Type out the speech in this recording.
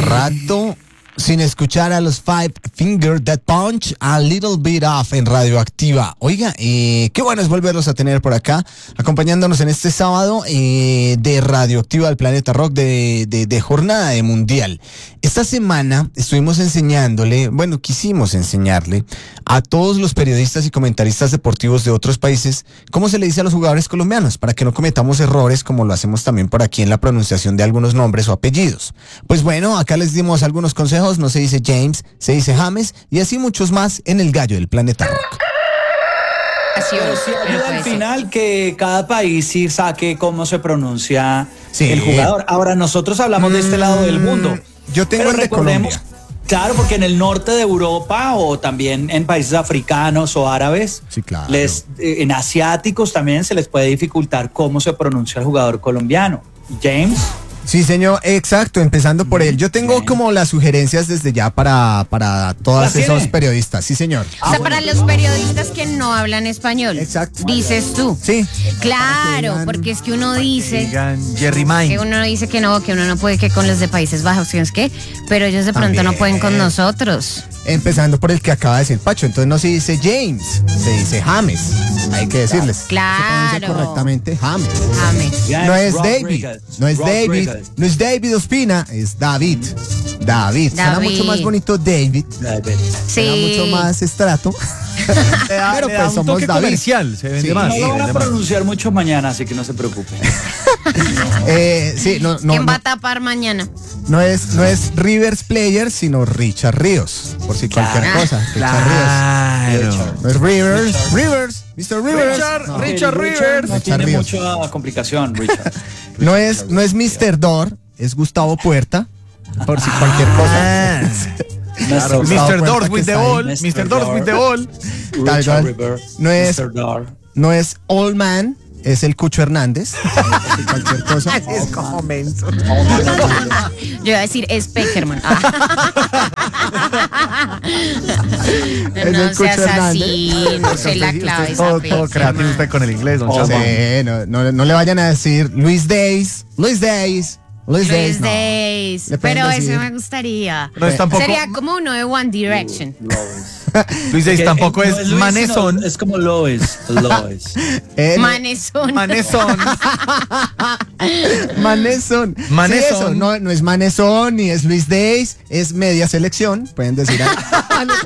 Rato sin escuchar a los Five Finger Death Punch, A Little Bit Off en Radioactiva. Oiga, qué bueno es volverlos a tener por acá, acompañándonos en este sábado de Radioactiva del Planeta Rock de jornada de mundial. Esta semana estuvimos quisimos enseñarle a todos los periodistas y comentaristas deportivos de otros países cómo se le dice a los jugadores colombianos, para que no cometamos errores como lo hacemos también por aquí en la pronunciación de algunos nombres o apellidos. Pues bueno, acá les dimos algunos consejos. No se dice James, se dice James, y así muchos más en el gallo del Planeta Rock. Pero sí ayuda al final que cada país sí saque cómo se pronuncia el jugador. Ahora, nosotros hablamos de este lado del mundo. Yo tengo el de Colombia. Claro, porque en el norte de Europa o también en países africanos o árabes, sí, claro, en asiáticos también se les puede dificultar cómo se pronuncia el jugador colombiano. James. Sí, señor, exacto, empezando por él. Yo tengo como las sugerencias desde ya para todos esos periodistas, sí, señor. O sea, para los periodistas que no hablan español. Exacto. Dices tú. Sí. Claro, porque es que uno dice Jerry Mine. que uno dice que uno no puede que con los de Países Bajos, ¿sí? ¿Qué? Pero ellos de pronto También. no pueden con nosotros. Empezando por el que acaba de decir Pacho, entonces no se dice James, se dice James. Hay que decirles. Claro. Se pronuncia correctamente James. James. No es David, no es David Ospina, es David. Suena mucho más bonito David. Sí. Suena mucho más estrato. Pero pues un somos toque David. comercial, se vende Sí. más. No lo van a pronunciar mucho mañana, así que no se preocupen. Sí, ¿Quién va a tapar mañana? no es Rivers Player, sino Richard Ríos, por si cualquier cosa. Richard Ríos. No es Rivers, Mr. Rivers. Richard Rivers. No tiene Ríos. mucha complicación, Richard. No es Mr. Dor, es Gustavo Puerta, por si cualquier cosa. Claro, Gustavo Mr. Doors Puerta with que the está ahí. ball. Mr. Doors with the ball. Tal Richard cual. River, No Mr. es Old Man, es el Cucho Hernández. Por si cualquier cosa. Es como menso. Yo iba a decir Speckerman. Es No el Cucho seas Hernández. así, no sé la clave. Usted es todo creativo usted con el inglés, don Oh, Chamo. Sí, no le vayan a decir Luis Days. Luis no. Days. Le pueden Pero decir. eso me gustaría. No es tampoco. Sería como uno de One Direction. Luis Days tampoco No es Luis, Manezón. sino es como Lois. Manezón. Manezón. Manezón. Manezón. Sí, eso, no es Manezón ni es Luis Days, es media selección, pueden decir.